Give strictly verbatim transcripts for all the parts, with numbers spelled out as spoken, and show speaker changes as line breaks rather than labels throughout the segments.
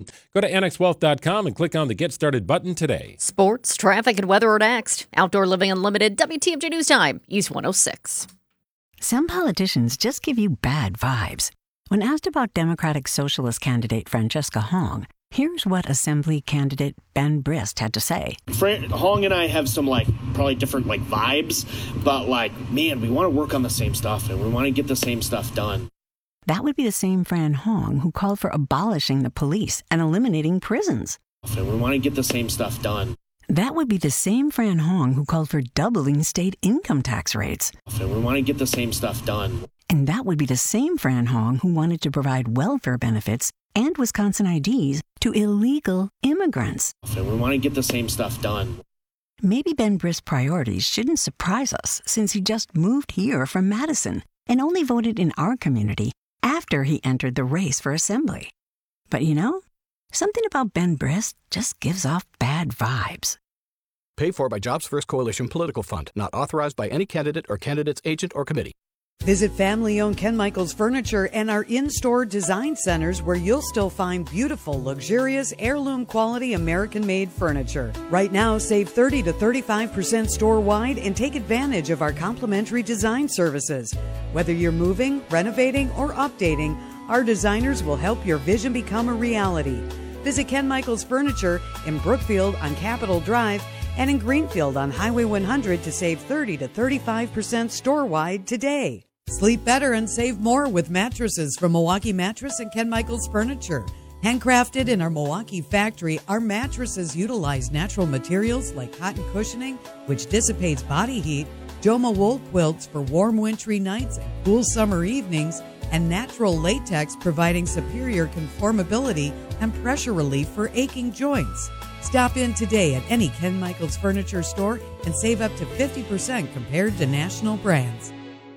Go to annex wealth dot com and click on the Get Started button today.
Sports, traffic, and weather are next. Outdoor Living Unlimited, W T M J News Time, East one oh six.
Some politicians just give you bad vibes. When asked about Democratic Socialist candidate Francesca Hong, here's what Assembly candidate Ben Brist had to say.
Fran- Hong and I have some, like, probably different, like, vibes, but, like, man, we want to work on the same stuff, and we want to get the same stuff done.
That would be the same Fran Hong who called for abolishing the police and eliminating prisons.
And we want to get the same stuff done.
That would be the same Fran Hong who called for doubling state income tax rates.
And we want to get the same stuff done.
And that would be the same Fran Hong who wanted to provide welfare benefits and Wisconsin I Ds to illegal immigrants.
And we want to get the same stuff done.
Maybe Ben Brist's priorities shouldn't surprise us since he just moved here from Madison and only voted in our community after he entered the race for Assembly. But you know, something about Ben Brist just gives off bad vibes.
Paid for by Jobs First Coalition Political Fund. Not authorized by any candidate or candidate's agent or committee.
Visit family-owned Ken Michaels Furniture and our in-store design centers where you'll still find beautiful, luxurious, heirloom-quality American-made furniture. Right now, save thirty to thirty-five percent store-wide and take advantage of our complimentary design services. Whether you're moving, renovating, or updating, our designers will help your vision become a reality. Visit Ken Michaels Furniture in Brookfield on Capitol Drive and in Greenfield on Highway one hundred to save thirty to thirty-five percent store-wide today. Sleep better and save more with mattresses from Milwaukee Mattress and Ken Michaels Furniture. Handcrafted in our Milwaukee factory, our mattresses utilize natural materials like cotton cushioning, which dissipates body heat, Joma wool quilts for warm wintry nights and cool summer evenings, and natural latex providing superior conformability and pressure relief for aching joints. Stop in today at any Ken Michaels Furniture store and save up to fifty percent compared to national brands.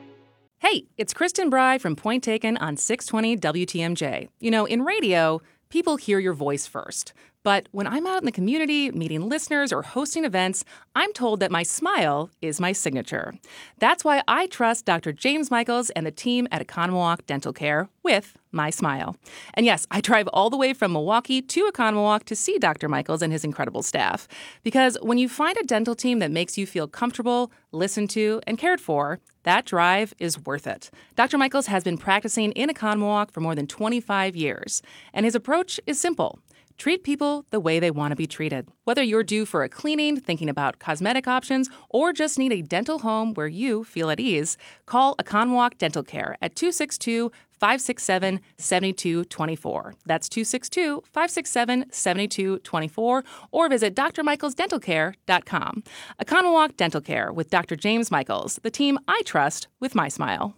Hey, it's Kristen Bry from Point Taken on six twenty W T M J. You know, in radio, people hear your voice first. But when I'm out in the community, meeting listeners or hosting events, I'm told that my smile is my signature. That's why I trust Doctor James Michaels and the team at Economowoc Dental Care with my smile. And yes, I drive all the way from Milwaukee to Economowoc to see Doctor Michaels and his incredible staff. Because when you find a dental team that makes you feel comfortable, listened to, and cared for, that drive is worth it. Doctor Michaels has been practicing in Economowoc for more than twenty-five years, and his approach is simple. Treat people the way they want to be treated. Whether you're due for a cleaning, thinking about cosmetic options, or just need a dental home where you feel at ease, call Economowoc Dental Care at two six two, five six seven, seven two two four. That's two six two, five six seven, seven two two four, or visit d r michaels dental care dot com. Economowoc Dental Care with Doctor James Michaels, the team I trust with my smile.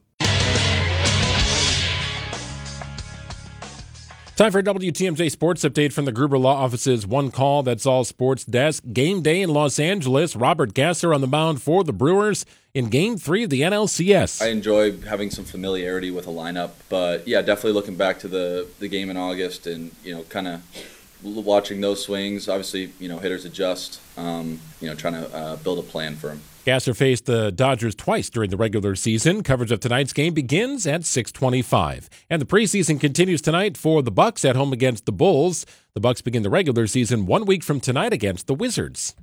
Time for a W T M J Sports Update from the Gruber Law Office's One Call, That's All Sports Desk. Game day in Los Angeles. Robert Gasser on the mound for the Brewers in Game three of the N L C S.
I enjoy having some familiarity with a lineup, but yeah, definitely looking back to the, the game in August and, you know, kind of watching those swings. Obviously, you know, hitters adjust, um, you know, trying to uh, build a plan for them.
Gasser faced the Dodgers twice during the regular season. Coverage of tonight's game begins at six twenty-five. And the preseason continues tonight for the Bucks at home against the Bulls. The Bucks begin the regular season one week from tonight against the Wizards.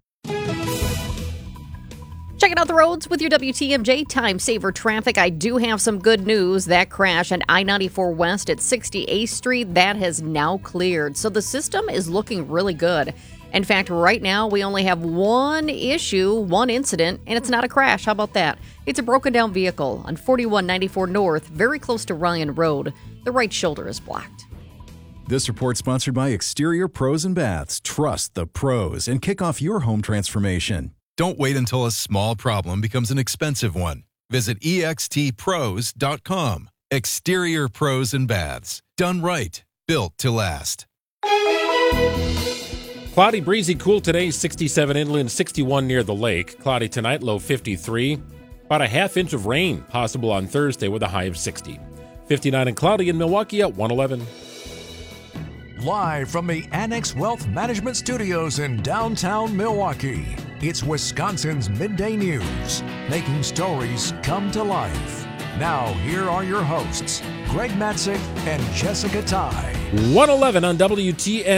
Checking out the roads with your W T M J Time Saver traffic. I do have some good news. That crash at I ninety-four West at sixty-eighth Street, that has now cleared. So the system is looking really good. In fact, right now, we only have one issue, one incident, and it's not a crash. How about that? It's a broken down vehicle on forty-one ninety-four North, very close to Ryan Road. The right shoulder is blocked.
This report sponsored by Exterior Pros and Baths. Trust the pros and kick off your home transformation.
Don't wait until a small problem becomes an expensive one. Visit e x t pros dot com. Exterior Pros and Baths. Done right. Built to last.
Cloudy, breezy, cool today, sixty-seven inland, sixty-one near the lake. Cloudy tonight, low fifty-three. About a half inch of rain possible on Thursday with a high of sixty. fifty-nine and cloudy in Milwaukee at one eleven.
Live from the Annex Wealth Management Studios in downtown Milwaukee, it's Wisconsin's Midday News, making stories come to life. Now, here are your hosts, Greg Matzik and Jessica Ty.
one eleven on W T N.